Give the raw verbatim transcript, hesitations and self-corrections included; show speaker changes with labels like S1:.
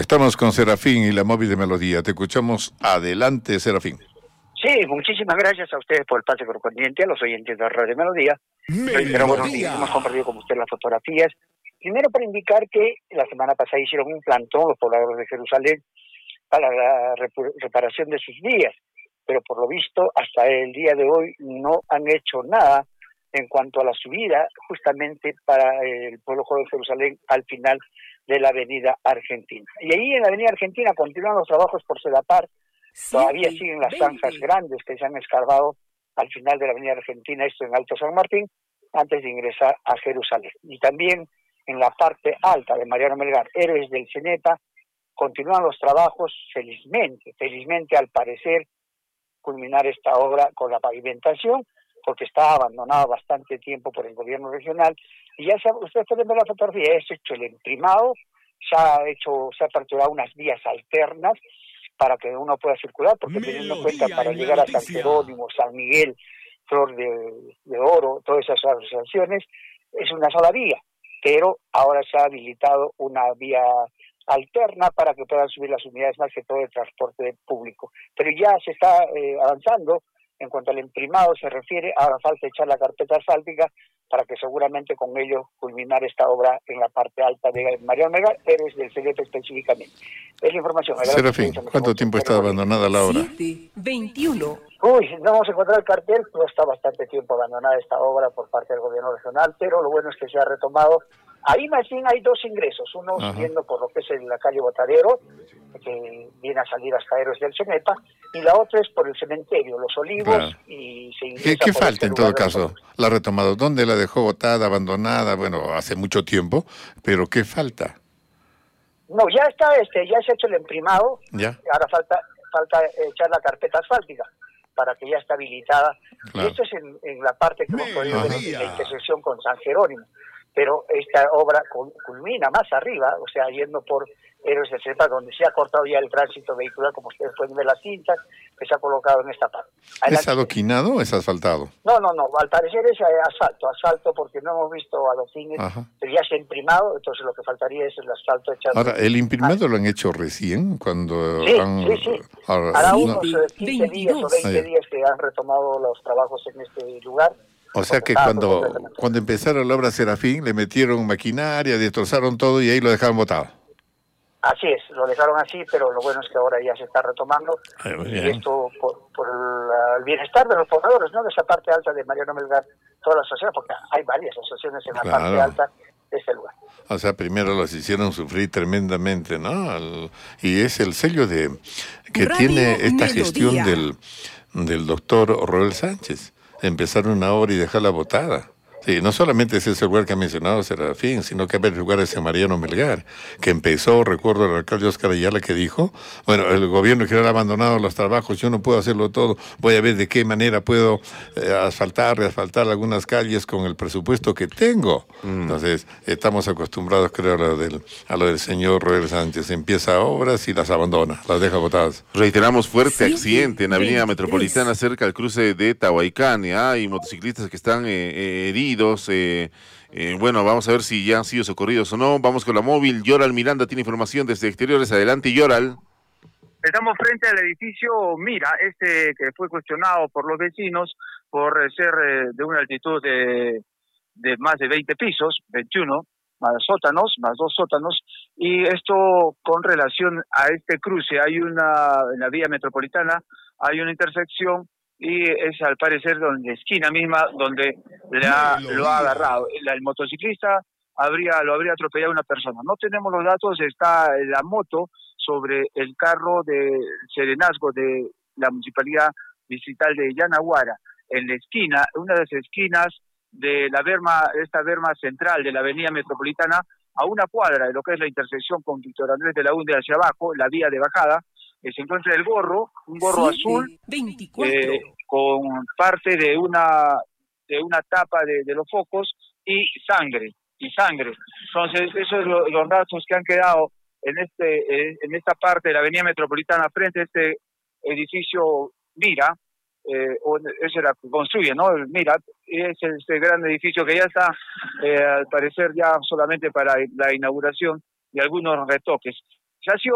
S1: Estamos con Serafín y la móvil de Melodía. Te escuchamos. Adelante, Serafín.
S2: Sí, muchísimas gracias a ustedes por el pase correspondiente, a los oyentes de Radio Melodía. Pero bueno, hemos compartido con ustedes las fotografías. Primero para indicar que la semana pasada hicieron un plantón los pobladores de Jerusalén para la reparación de sus vías, pero por lo visto hasta el día de hoy no han hecho nada en cuanto a la subida justamente para el pueblo judío de Jerusalén al final de la avenida Argentina. Y ahí en la avenida Argentina continúan los trabajos por Sedapar, todavía siguen las zanjas grandes que se han escarbado al final de la avenida Argentina, esto en Alto San Martín, antes de ingresar a Jerusalén. Y también en la parte alta de Mariano Melgar, Héroes del Cenepa, continúan los trabajos, felizmente, felizmente al parecer, culminar esta obra con la pavimentación, porque está abandonado bastante tiempo por el gobierno regional, y ya se, ustedes pueden ver la fotografía, ya se ha hecho el emprimado, se ha hecho, se ha aperturado unas vías alternas para que uno pueda circular, porque teniendo en cuenta para llegar a San Jerónimo, San Miguel, Flor de, de Oro, todas esas asociaciones, es una sola vía, pero ahora se ha habilitado una vía alterna para que puedan subir las unidades, más que todo de transporte público. Pero ya se está eh, avanzando. En cuanto al emprimado se refiere, ahora falta echar la carpeta asfáltica para que seguramente con ello culminar esta obra en la parte alta de Mariano Melgar, Héroes del Cenepa específicamente. Es la información.
S1: Serafín, ¿cuánto tiempo está abandonada la obra?
S3: siete, veintiuno.
S2: Uy, no vamos a encontrar el cartel, pero está bastante tiempo abandonada esta obra por parte del gobierno regional, pero lo bueno es que se ha retomado. Ahí más bien hay dos ingresos, uno Ajá. subiendo por lo que es en la calle Botadero, que viene a salir hasta Héroes del Cenepa, y la otra es por el cementerio, Los Olivos,
S1: claro.
S2: y se ingresa
S1: ¿Qué, qué
S2: por
S1: falta
S2: este
S1: en todo
S2: lugar
S1: caso? La ha retomado. ¿Dónde la dejó botada, abandonada? Bueno, hace mucho tiempo, pero ¿qué falta?
S2: No, ya está, este, ya se ha hecho el emprimado,
S1: ¿Ya?
S2: Ahora falta, falta echar la carpeta asfáltica para que ya esté habilitada. Claro. Y esto es en, en la parte que hemos podido ver en la intersección con San Jerónimo. Pero esta obra culmina más arriba, o sea, yendo por Héroes del Cenepa, donde se ha cortado ya el tránsito vehicular, como ustedes pueden ver las cintas, que se ha colocado en esta parte.
S1: Adelante. ¿Es adoquinado o es asfaltado?
S2: No, no, no, al parecer es asfalto, asfalto porque no hemos visto adoquines, pero ya se ha imprimado, entonces lo que faltaría es el asfalto echado.
S1: Ahora, ¿el imprimado ah. lo han hecho recién? Cuando
S2: sí,
S1: han...
S2: sí, sí,
S1: Ahora,
S2: hará
S1: no.
S2: unos quince días o veinte días que han retomado los trabajos en este lugar.
S1: O sea que cuando, cuando empezaron la obra Serafín, le metieron maquinaria, destrozaron todo y ahí lo dejaron botado.
S2: Así es, lo dejaron así, pero lo bueno es que ahora ya se está retomando. Ay, y esto por, por el, el bienestar de los pobladores, ¿no? De esa parte alta de Mariano Melgar, todas las asociaciones, porque hay varias asociaciones en la claro. parte alta de este lugar.
S1: O sea, primero los hicieron sufrir tremendamente, ¿no? El, y es el sello de que Radio tiene esta Melodía. Gestión del, del doctor Roel Sánchez. Empezar una obra y dejarla botada. Sí, no solamente es ese lugar que ha mencionado Serafín, sino que hay varios lugares en Mariano Melgar, que empezó, recuerdo el alcalde Oscar Ayala que dijo, bueno, el gobierno general ha abandonado los trabajos, yo no puedo hacerlo todo, voy a ver de qué manera puedo eh, asfaltar, reasfaltar algunas calles con el presupuesto que tengo. Mm. Entonces, estamos acostumbrados, creo, a lo del, a lo del señor Roel Sánchez, empieza obras y las abandona, las deja botadas.
S4: Reiteramos fuerte sí, accidente en la avenida metropolitana cerca del cruce de Tahuaycán, hay motociclistas que están eh, eh, heridos. Eh, eh, bueno, vamos a ver si ya han sido socorridos o no. Vamos con la móvil. Yoral Miranda tiene información desde exteriores. Adelante, Yoral.
S5: Estamos frente al edificio Mira, este que fue cuestionado por los vecinos por ser eh, de una altitud de, de más de veinte pisos, veintiuno, más sótanos, más dos sótanos, y esto con relación a este cruce. Hay una, en la vía metropolitana, hay una intersección y es al parecer donde esquina misma donde le ha, lo ha agarrado. El, el motociclista habría lo habría atropellado una persona. No tenemos los datos, está la moto sobre el carro de serenazgo de la Municipalidad Distrital de Yanaguara, en la esquina, una de las esquinas de la berma, esta berma central de la avenida metropolitana, a una cuadra de lo que es la intersección con Víctor Andrés de la Hunde hacia abajo, la vía de bajada. Se encuentra el gorro, un gorro sí, azul, eh, con parte de una de una tapa de, de los focos y sangre, y sangre. Entonces, esos son lo, los datos que han quedado en este eh, en esta parte de la avenida metropolitana frente a este edificio Mira, eh, ese era que construye, ¿no? El Mira, es este gran edificio que ya está, eh, al parecer ya solamente para la inauguración y algunos retoques. Se ha sido